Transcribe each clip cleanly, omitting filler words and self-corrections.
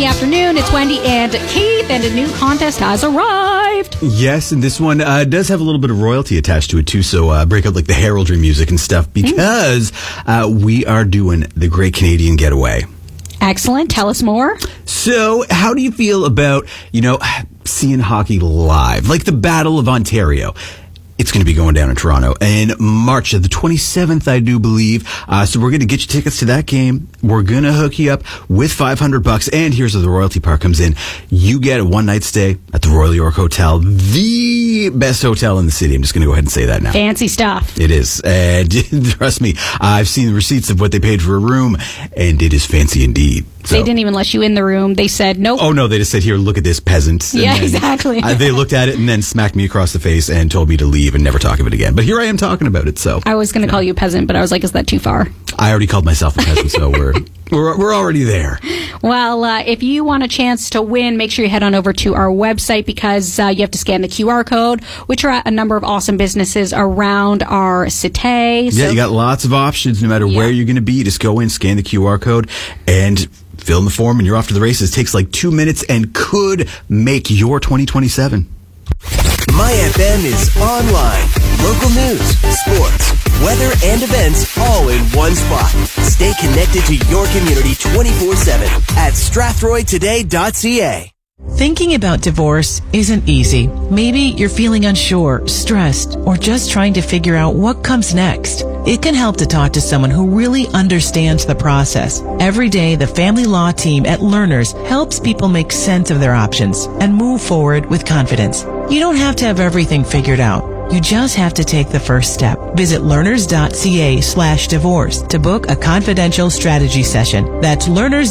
the afternoon. It's Wendy and Keith, and a new contest has arrived. Yes, and this one does have a little bit of royalty attached to it, too, so break out like the heraldry music and stuff, because we are doing the Great Canadian Getaway. Excellent. Tell us more. So, how do you feel about, seeing hockey live? Like the Battle of Ontario. It's going to be going down in Toronto in March of the 27th, I do believe. So we're going to get you tickets to that game. We're going to hook you up with $500. And here's where the royalty part comes in. You get a one-night stay at the Royal York Hotel, the best hotel in the city. I'm just going to go ahead and say that now. Fancy stuff. It is. And trust me, I've seen the receipts of what they paid for a room, and it is fancy indeed. So. They didn't even let you in the room. They said, nope. Oh, no, they just said, here, look at this peasant. Yeah, exactly. They looked at it and then smacked me across the face and told me to leave and never talk of it again. But here I am talking about it, so. I was going to call you peasant, but I was like, is that too far? I already called myself a peasant, so we're already there. Well, if you want a chance to win, make sure you head on over to our website, because you have to scan the QR code, which are at a number of awesome businesses around our city. Yeah, you got lots of options no matter where you're going to be. Just go in, scan the QR code, and fill in the form, and you're off to the races. It takes like 2 minutes and could make your 2027. My FM is online. Local news, sports, weather, and events all in one spot. Stay connected to your community 24/7 at strathroytoday.ca. Thinking about divorce isn't easy. Maybe you're feeling unsure, stressed, or just trying to figure out what comes next. It can help to talk to someone who really understands the process. Every day, the family law team at Learners helps people make sense of their options and move forward with confidence. You don't have to have everything figured out. You just have to take the first step. Visit learners.ca/divorce to book a confidential strategy session. That's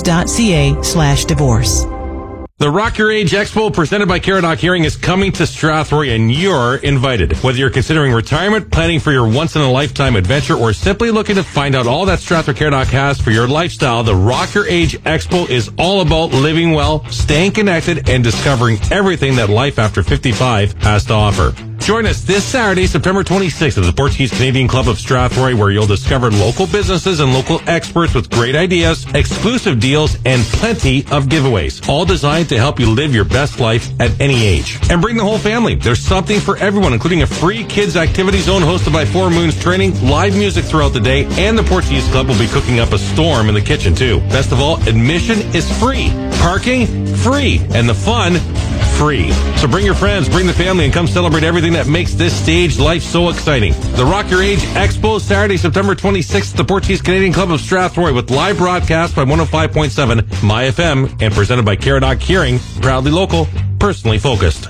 learners.ca/divorce. The Rock Your Age Expo presented by Caradoc Hearing is coming to Strathroy, and you're invited. Whether you're considering retirement, planning for your once-in-a-lifetime adventure, or simply looking to find out all that Strathroy Caradoc has for your lifestyle, the Rock Your Age Expo is all about living well, staying connected, and discovering everything that life after 55 has to offer. Join us this Saturday, September 26th at the Portuguese Canadian Club of Strathroy, where you'll discover local businesses and local experts with great ideas, exclusive deals, and plenty of giveaways, all designed to help you live your best life at any age. And bring the whole family. There's something for everyone, including a free kids activity zone hosted by Four Moons Training, live music throughout the day, and the Portuguese Club will be cooking up a storm in the kitchen, too. Best of all, admission is free. Parking, free. And the fun, free. So bring your friends, bring the family, and come celebrate everything that makes this stage life so exciting. The Rock Your Age Expo, Saturday, September 26th at the Portuguese Canadian Club of Strathroy, with live broadcast by 105.7 My FM and presented by Caradoc Hearing, proudly local, personally focused.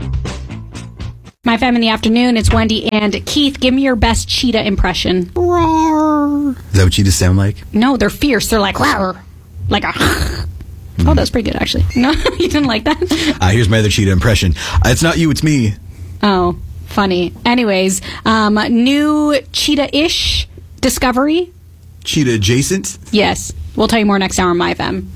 My fam in the afternoon, it's Wendy and Keith. Give me your best cheetah impression. Roar. Is that what cheetahs sound like? No, they're fierce. They're like, roar. Like a... Oh, that's pretty good, actually. No, you didn't like that? Here's my other cheetah impression. It's not you, it's me. Oh, funny. Anyways, new cheetah-ish discovery. Cheetah adjacent? Yes. We'll tell you more next hour on My FM.